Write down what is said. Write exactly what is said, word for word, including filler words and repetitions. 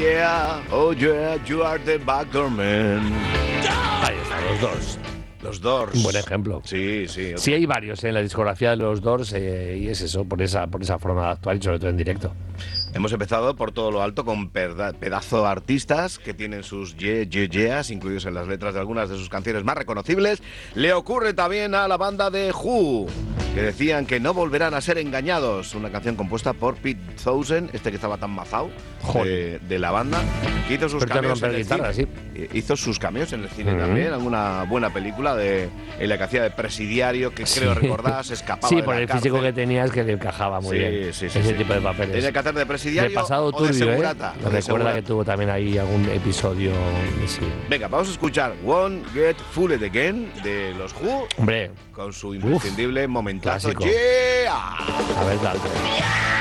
yeah, oh yeah, you are the backdoor man. Ahí están los Doors. Los Doors. Un buen ejemplo. Sí, sí. Sí, hay varios en la discografía de los Doors eh, y es eso, por esa, por esa forma de actuar y sobre todo en directo. Hemos empezado por todo lo alto con perda- pedazo de artistas que tienen sus ye, ye, yeas incluidos en las letras de algunas de sus canciones más reconocibles. Le ocurre también a la banda de Who, que decían que no volverán a ser engañados. Una canción compuesta por Pete Townshend, este que estaba tan mazao de, de la banda, que hizo sus Pero cameos en el guitarra, cine. sí. Hizo sus cameos en el cine Uh-huh. también, alguna buena película de, en la que hacía de presidiario, que Sí. creo recordar se escapaba Sí, de por la el físico cárcel. que tenías que le encajaba muy Sí, bien sí, sí, ese sí. tipo de papeles. Tenía que hacer de presidiario de pasado o de turbio, ¿eh? segurata. o de Recuerda segurata. que tuvo también ahí algún episodio. Sí. Venga, vamos a escuchar Won't Get Fooled Again de los Who, Hombre, con su imprescindible momentazo. clásico. Yeah. a ver, dale.